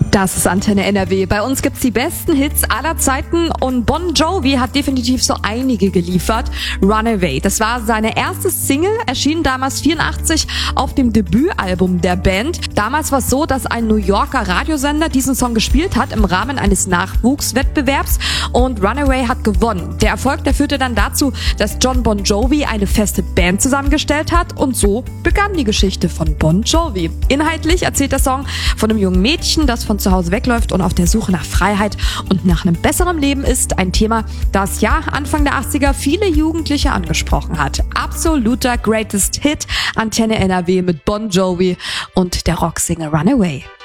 Das ist Antenne NRW. Bei uns gibt's die besten Hits aller Zeiten und Bon Jovi hat definitiv so einige geliefert. Runaway, das war seine erste Single, erschien damals 84 auf dem Debütalbum der Band. Damals war es so, dass ein New Yorker Radiosender diesen Song gespielt hat im Rahmen eines Nachwuchswettbewerbs und Runaway hat gewonnen. Der Erfolg, der führte dann dazu, dass John Bon Jovi eine feste Band zusammengestellt hat und so begann die Geschichte von Bon Jovi. Inhaltlich erzählt der Song von einem jungen Mädchen, das von zu Hause wegläuft und auf der Suche nach Freiheit und nach einem besseren Leben ist. Ein Thema, das ja Anfang der 80er viele Jugendliche angesprochen hat. Absoluter Greatest Hit, Antenne NRW mit Bon Jovi und der Rocksingle Runaway.